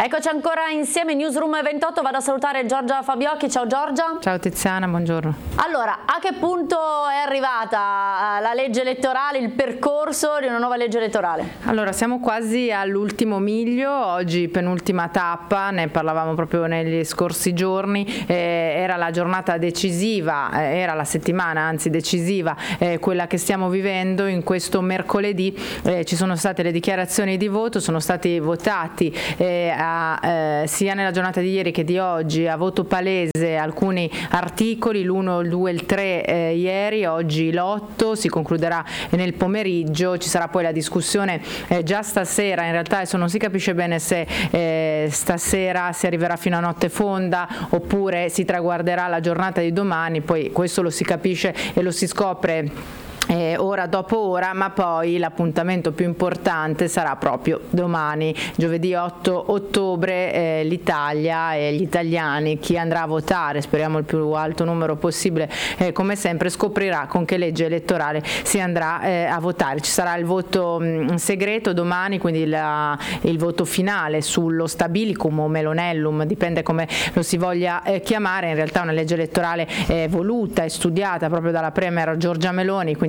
Eccoci ancora insieme, Newsroom 28, vado a salutare Giorgia Fabiocchi. Ciao Giorgia. Ciao Tiziana, buongiorno. Allora, a che punto è arrivata la legge elettorale, il percorso di una nuova legge elettorale? Allora, siamo quasi all'ultimo miglio, oggi penultima tappa, ne parlavamo proprio negli scorsi giorni, era la giornata decisiva, era la settimana anzi decisiva, quella che stiamo vivendo in questo mercoledì. Ci sono state le dichiarazioni di voto, sono stati votati sia nella giornata di ieri che di oggi a voto palese alcuni articoli, l'1, il 2 e il 3 ieri, oggi l'8 si concluderà nel pomeriggio, ci sarà poi la discussione già stasera, in realtà adesso non si capisce bene se stasera si arriverà fino a notte fonda oppure si traguarderà la giornata di domani, poi questo lo si capisce e lo si scopre ora dopo ora, ma poi l'appuntamento più importante sarà proprio domani, giovedì 8 ottobre, l'Italia e gli italiani, chi andrà a votare, speriamo il più alto numero possibile, come sempre scoprirà con che legge elettorale si andrà a votare. Ci sarà il voto segreto domani, quindi il voto finale sullo stabilicum o melonellum, dipende come lo si voglia chiamare, in realtà è una legge elettorale voluta e studiata proprio dalla premier Giorgia Meloni, quindi